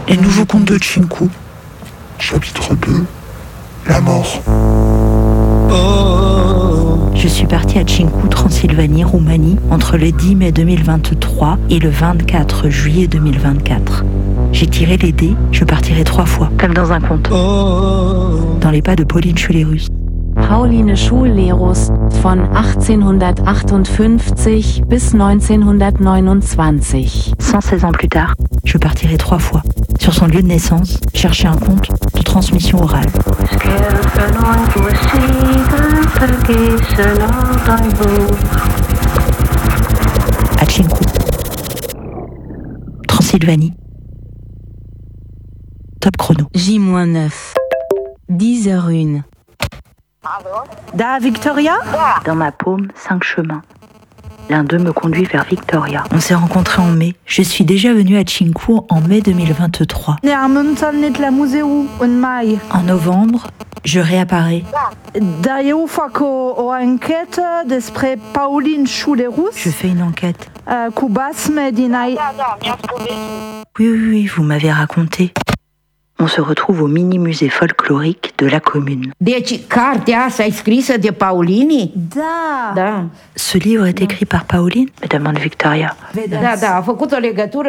Les nouveaux contes de Chinku. Chapitre 2. La mort. Je suis partie à Chinku, Transylvanie, Roumanie, entre le 10 mai 2023 et le 24 juillet 2024. J'ai tiré les dés, je partirai 3 fois, comme dans un conte. Dans les pas de Pauline Schulerus. Pauline Schullerus von 1858 bis 1929. 116 ans plus tard, je partirai 3 fois, sur son lieu de naissance, chercher un conte de transmission orale. À Chinku, Transylvanie. Top chrono. J-9. 10h01. Da Victoria ? Dans ma paume, 5 chemins. L'un d'eux me conduit vers Victoria. On s'est rencontrés en mai. Je suis déjà venue à Chinku en mai 2023. En novembre, je réapparais. Je fais une enquête. Oui, vous m'avez raconté. On se retrouve au mini-musée folklorique de la commune. Deci, cartea asta e scrisă de Paulini? Da. Ce livre est écrit par Pauline, me demande Victoria. Da, a făcut o legătură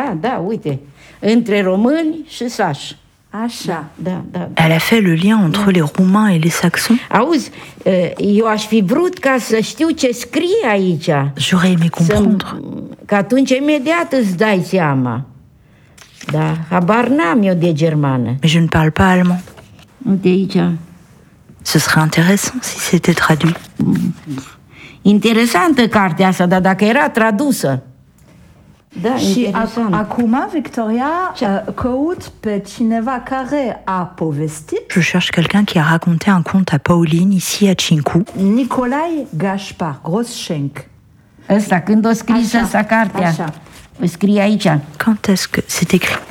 între români și sași. Așa. Da. Elle a fait le lien entre les Roumains et les Saxons. Auzi, eu aș fi vrut ca să știu ce scrie aici. J'aurais aimé comprendre. Că atunci imediat îți dai seama. Da, habar n-am eu de germană. Mais je ne parle pas allemand. Uite aici. Ce serait intéressant si c'était traduit. Interesantă cartea asta, dar dacă era tradusă. Da, și interesant. acum Victoria căut pe cineva care a povestit. Je cherche quelqu'un qui a raconté un conte à Pauline ici à Chinku. Nicolae Gaspar Groschenk. Ăsta, când o scris asta cartea? Așa. O scrie aici. Quand est-ce que c'est écrit?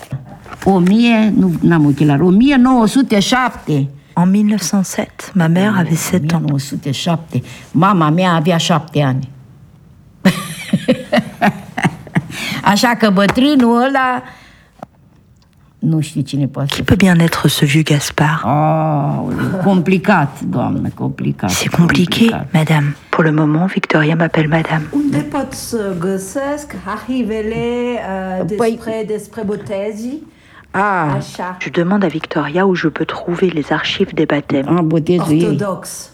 1907. En 1907, ma mère avait 7 ans. 1907. Mama mea avea 7 ani. Așa că bătrânul ăla nu știu cine poate. Qui peut bien être ce vieux Gaspard? Complicat, doamnă, complicat. C'est compliqué, madame. Pour le moment, Victoria m'appelle madame. Unde pot să găsesc arhivele despre botezii? Așa. Je demande à Victoria où je peux trouver les archives des baptêmes. Botezul ei. Ortodox.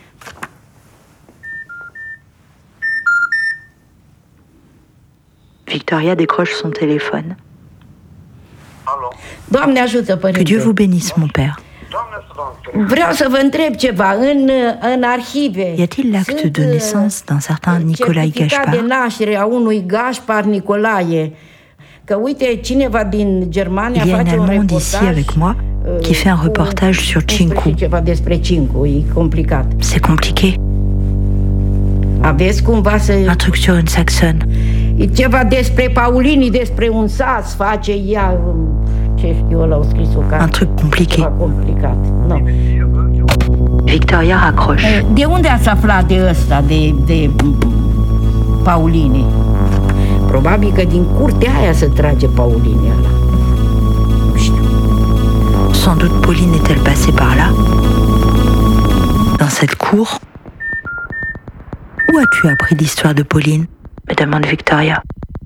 Victoria décroche son téléphone. Doamne ajută, părinte. Que Dieu vous bénisse, mon père. Vreau să vă întreb ceva în arhive. Y a-t-il l'acte de naissance d'un certain Nicolae Gaspar? De naștere a unui Gaspar Nicolae. Că uite, cineva din Germania Il y a un face un Allemand d'ici reportaj avec moi qui fait un reportage sur Chinku. Ceva despre Chinku, e complicat. C'est compliqué. Aveți cumva să... Un truc sur une saxonne. E ceva despre Paulini, despre un sas, face ea... Ce știu, ăla au scris-o ca... Un truc compliqué. Ceva complicat. No. Victoria raccroche. De unde ați aflat de ăsta, de Paulini? Probabil că din curtea aia se trage Paulini ăla. Nu știu. Sans doute Pauline est-elle passée par là? Dans cette cour? Où as-tu appris l'histoire de Pauline? Me demande Victoria.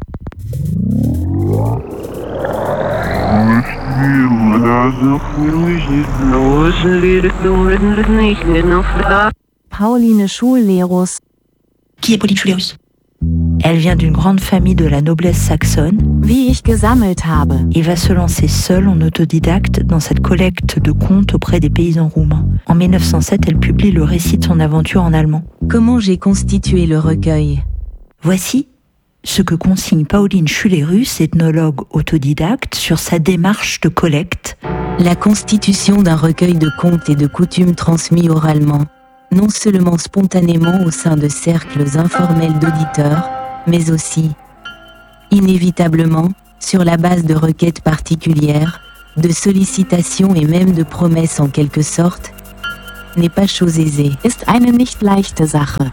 Pauline Schullerus. Qui est Pauline Schulerus? Elle vient d'une grande famille de la noblesse saxonne. Wie ich gesammelt habe. Et va se lancer seule en autodidacte dans cette collecte de contes auprès des paysans roumains. En 1907, elle publie le récit de son aventure en allemand. Comment j'ai constitué le recueil. Voici ce que consigne Pauline Schulerus, ethnologue autodidacte, sur sa démarche de collecte. La constitution d'un recueil de contes et de coutumes transmis oralement, non seulement spontanément au sein de cercles informels d'auditeurs, mais aussi, inévitablement, sur la base de requêtes particulières, de sollicitations et même de promesses en quelque sorte, n'est pas chose aisée. Ist eine nicht leichte Sache.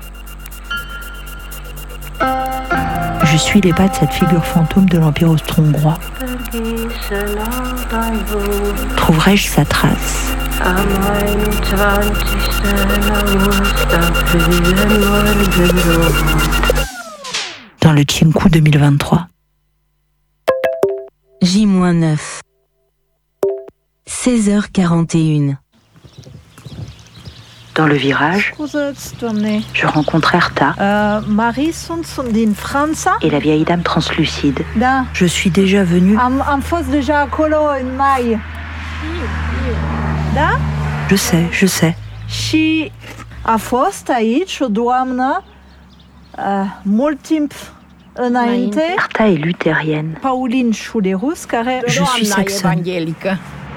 Je suis les pas de cette figure fantôme de l'Empire austro-hongrois. Trouverai-je sa trace? Dans le Chinku 2023. J-9. 16h41. Dans le virage, je rencontre Herta Marie sunt din Franța. et la vieille dame translucide. Da. Je suis déjà venue. Am fost deja acolo în mai. Da? Je sais. Și a fost aici o doamnă mult timp înainte, Herta est luthérienne. Pauline Schulerus, care Je suis saxonne. evanghelică.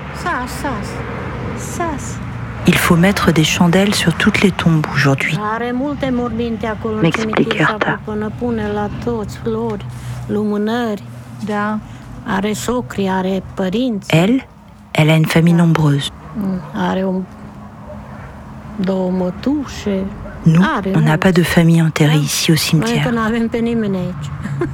Sas. Il faut mettre des chandelles sur toutes les tombes aujourd'hui. Are multe morminte acolo în M'explique cimitir Herta. sau până pune la toți flori, lumânări. Da. Are socri, are părinți, Elle a une famille nombreuse. are două mătușe. Nous, Are, on n'a nu? pas de famille enterrée ici au Noi că cimetière. nu avem pe nimeni aici.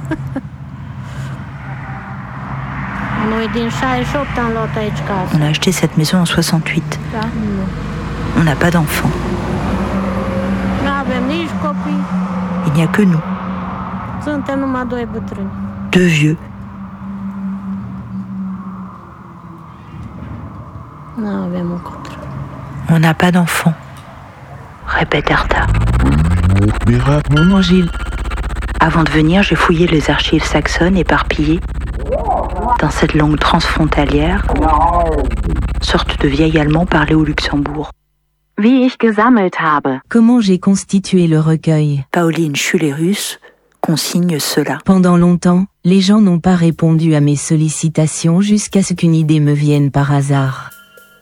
Noi din 68 am luat aici casă. On a acheté cette maison en 68. Da. On n'a pas d'enfants. Nu avem nici copii. Il n'y a que nous, Suntem numai doi bătrâni. deux vieux. Nu avem un copil. On n'a pas d'enfants, répète Herta. Maman Gilles. Avant de venir, j'ai fouillé les archives saxonnes éparpillées dans cette langue transfrontalière, sorte de vieil allemand parlé au Luxembourg. Wie ich gesammelt habe. Comment j'ai constitué le recueil. Pauline Schulerus consigne cela. Pendant longtemps, les gens n'ont pas répondu à mes sollicitations jusqu'à ce qu'une idée me vienne par hasard.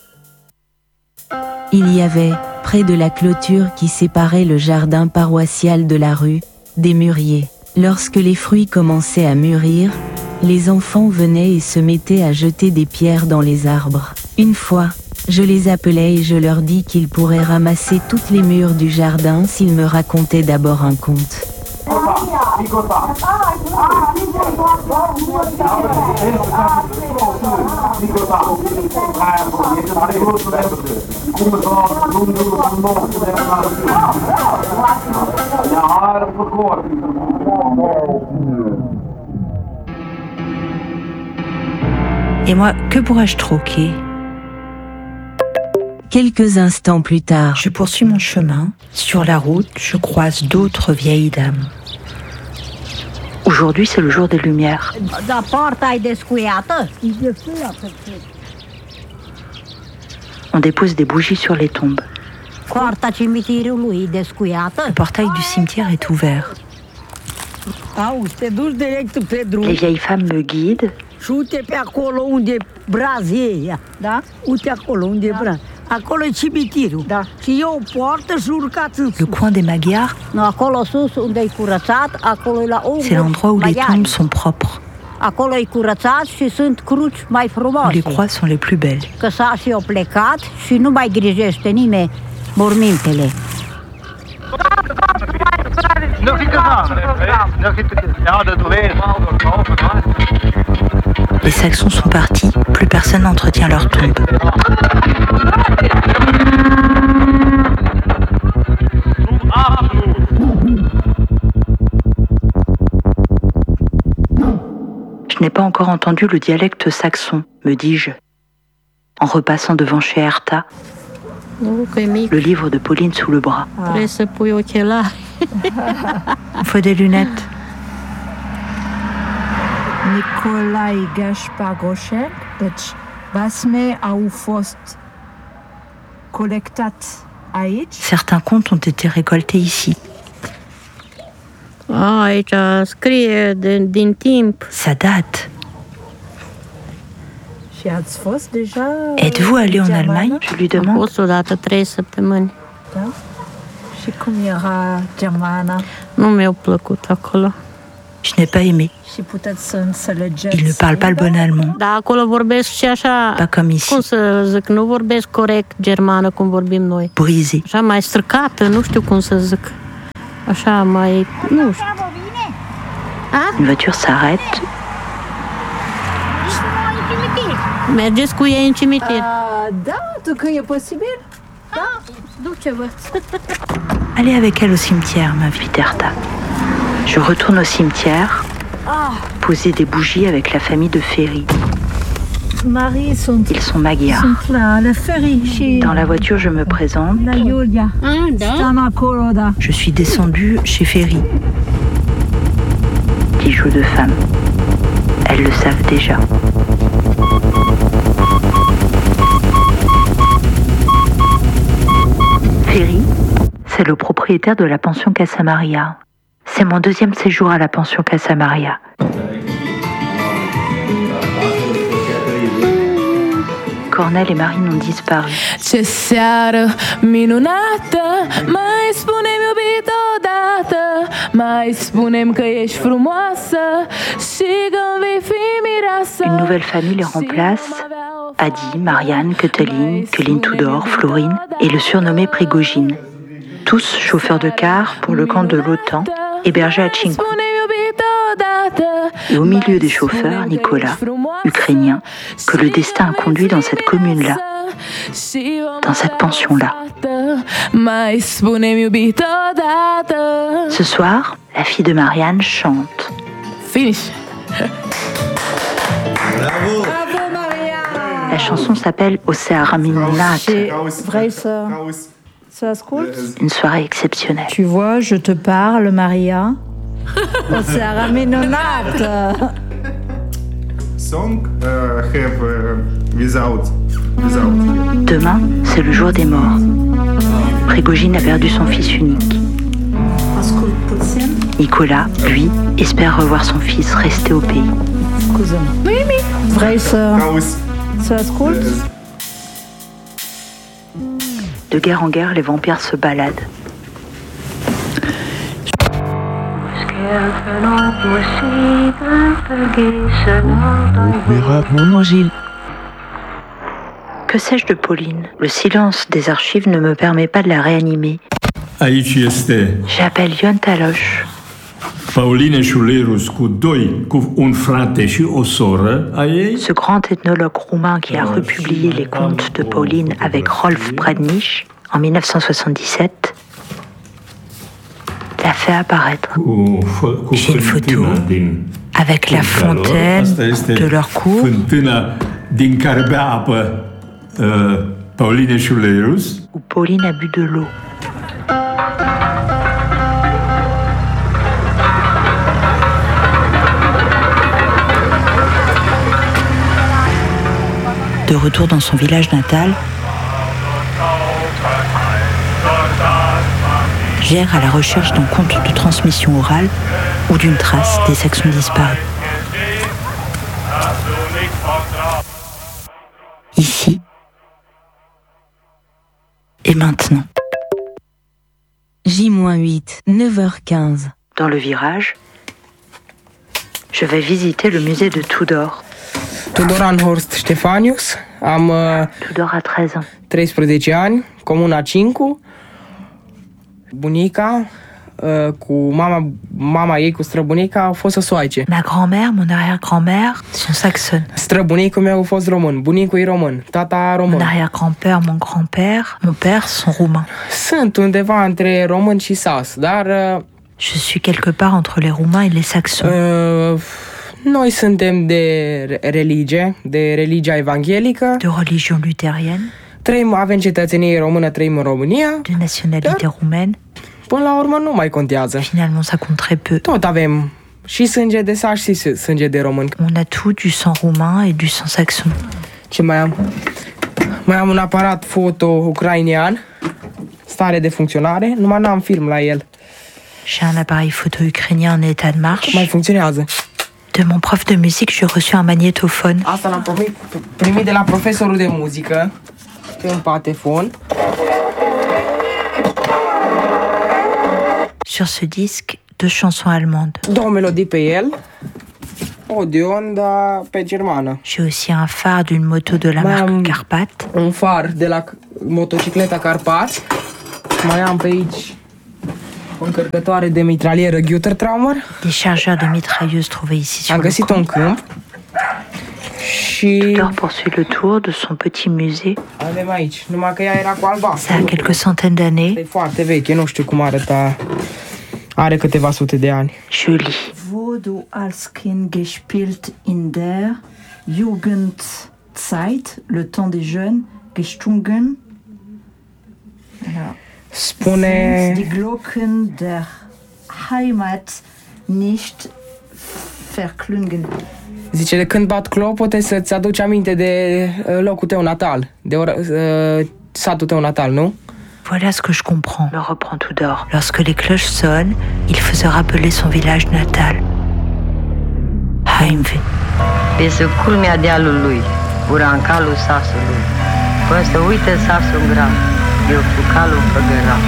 Il y avait, près de la clôture qui séparait le jardin paroissial de la rue, des mûriers. Lorsque les fruits commençaient à mûrir, les enfants venaient et se mettaient à jeter des pierres dans les arbres. Une fois, je les appelais et je leur dis qu'ils pourraient ramasser toutes les mûres du jardin s'ils me racontaient d'abord un conte. Et moi, que pourrais-je troquer? Quelques instants plus tard, Je poursuis mon chemin. Sur la route, je croise d'autres vieilles dames. Aujourd'hui, c'est le jour des Lumières. Dar poarta e descuiată? On dépose des bougies sur les tombes. Poarta cimitirului e descuiată? Le portail du cimetière est ouvert. Auzi, te duci direct pe drum Les vieilles femmes me guident. și uite pe acolo unde e brazii ăia. Da? Uite acolo unde e braz. Acolo e cimitirul. Da. Și e o poartă și urcați în Le sus. coin des Magyars, No, acolo sus unde e curățat, acolo e la unguri c'est l'endroit où les maiari. tombes sont propres, Acolo e curățat și sunt cruci mai où frumoase. les croix sont les plus belles. Că sașii au plecat și nu mai grijește nimeni mormintele. Les Saxons sont partis, plus personne n'entretient leurs tombes. Je n'ai pas encore entendu le dialecte saxon, me dis-je, en repassant devant chez Herta, Nu, că e mic, le livre de Pauline sous le bras. trebuie să pui ochelari. Il faut des lunettes. Nicolae Gaspar Groșel, deci basme au fost colectat aici. Certains contes ont été récoltés ici. Aici scrie din timp. Ça date. Și ați fost deja Êtes-vous allé en Germană? Allemagne? Je lui Am demande. fost odată 3 săptămâni. Da? Și cum era germana? Nu mi-a plăcut acolo. Je n'ai pas aimé. Și puteți să înțelegeți? Ils ne parlent pas le bon allemand. Dar acolo vorbesc și așa, Pas comme ici, cum să zic, nu vorbesc corect germană cum vorbim noi. brisé. Așa mai stricată, nu știu cum să zic. Așa mai, nu știu. Une voiture s'arrête. Mergeți cu ei în cimitir. Da, tu când e posibil? Duce-vă. Allez avec elle au cimetière, m'invite Erta. Je retourne au cimetière, poser des bougies avec la famille de Ferry. Marie Ils sont maghiars. sunt la Ferry și Dans la voiture, je me présente. la Iulia. Da? Stăm acolo, da. Je suis descendue chez Ferry. Bijoux de femme. Elles le savent déjà. Ferry, c'est le propriétaire de la pension Casa Maria. C'est mon deuxième séjour à la pension Casa Maria. Cornel et Marine ont disparu. Ce seară minunată, mai spune-mi iubit odată, mai spune-mi că ești frumoasă și că vei fi mireasă. Une nouvelle famille les remplace. Adi, Marianne, Cătălin, Călin Tudor, Florine et le surnommé Prigogine. Tous chauffeurs de car pour le camp de l'OTAN, hébergés à Cincu. Et au milieu des chauffeurs, Nicolas, ukrainien, que le destin a conduit dans cette commune-là, dans cette pension-là. Ce soir, la fille de Marianne chante. Finish. La chanson s'appelle Osea Minunat, Vrei să asculți? une soirée exceptionnelle. Tu vois, je te parle, Maria. O seară minunată! Song have without. Demain, c'est le jour des morts. Prigogine a perdu son fils unique. Ascult puțin. Nicolas, lui, espère revoir son fils resté au pays. Scuză-mă. Vrei să asculți? De guerre en guerre, les vampires se baladent. Maman Gilles. Que sais-je de Pauline? Le silence des archives ne me permet pas de la réanimer. Aici este J'appelle Ion Taloche. Pauline Schulerus cu un frate și o soră a ei. Ce grand ethnologue roumain qui a republié les contes de Pauline avec Rolf Prednich en 1977 l'a fait apparaître. J'ai une photo avec la fontaine de leur cour. Fântâna din care bea apă Pauline Schulerus. Où Pauline a bu de l'eau. De retour dans son village natal, j'erre à la recherche d'un compte de transmission orale ou d'une trace des saxons disparus. Ici et maintenant. J-8, 9h15. Dans le virage, je vais visiter le musée de Tudor. Tudoran Horst Ștefanius, am Tudor a 13 ans. 13 ani, comuna Cincu. Bunica cu mama ei cu străbunica au fost săsoaice. Ma grand-mère, mon arrière-grand-mère sont saxonnes. Străbunicul meu a fost român, bunicul e român, tata român. Mon arrière-grand-père, mon grand-père, mon père sont roumains. Sunt undeva între român și sas, dar je suis quelque part entre les roumains et les saxons. Noi suntem de religia evanghelică. De religion luthérienne. Avem cetățenie română, trăim în România. De nationalité roumaine. Până la urmă nu mai contează. Finalement, ça compte très peu. Tot avem și sânge de sas și sânge de român. On a tout, du sang roumain et du sang saxon. Ce mai am? Mai am un aparat foto ucrainean, stare de funcționare, numai n-am film la el. J'ai un appareil photo ukrainien en état de marche. Mai funcționează. De mon prof de musique, j'ai reçu un magnétophone. Asta l-am primit de la profesorul de muzică, pe un patefon. Sur ce disque, 2 chansons allemandes. 2 melodii pe el. Odeon, dar pe germană. J'ai aussi un phare d'une moto de la marque Carpat. Un far de la motocicleta Carpat. Mai am pe aici o încărcătoare de mitralieră Gütertraumer. Des chargeurs de mitrailleuses trouvés ici sur am le găsit-o în câmp. Și Tudor poursuit le tour de son petit musée. avem aici, numai că ea era cu albastru. Ça a quelques centaines d'années. E foarte veche, nu știu cum arăta. Are câteva sute de ani. Joli. Wo du als Kind gespielt in der Jugendzeit, le temps des jeunes, gestungen. Spune... Sind die Glocken der Heimat nicht verklungen. Zice, de când bat clopote să-ți aduci aminte de locul tău natal, de satul tău natal, nu? Voilà ce que je comprends, me reprend Tudor. Lorsque les cloches sonnent, il faut se rappeler son village natal. Heimweh. Este culmea dealului, urancalul sasului. Până să uite sasul grav, eu calul făgăraș.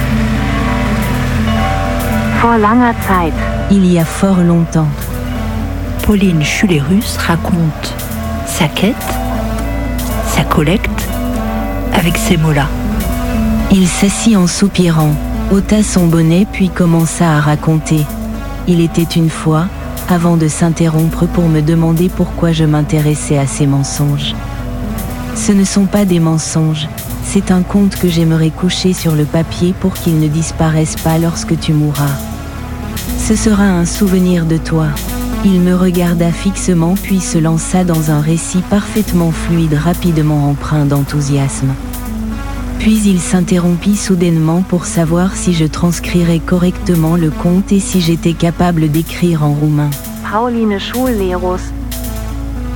Vor langer Zeit. Il y a fort longtemps. Pauline Schullerus raconte sa quête, sa collecte, avec ces mots-là. Il s'assit en soupirant, ôta son bonnet puis commença à raconter. Il était une fois, avant de s'interrompre pour me demander pourquoi je m'intéressais à ces mensonges. Ce ne sont pas des mensonges, c'est un conte que j'aimerais coucher sur le papier pour qu'il ne disparaisse pas lorsque tu mourras. Ce sera un souvenir de toi. Il me regarda fixement puis se lança dans un récit parfaitement fluide, rapidement empreint d'enthousiasme. Puis il s'interrompit soudainement pour savoir si je transcrirais correctement le conte et si j'étais capable d'écrire en roumain. Pauline Schullerus.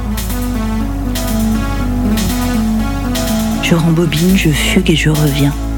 Je rembobine, je fugue et je reviens.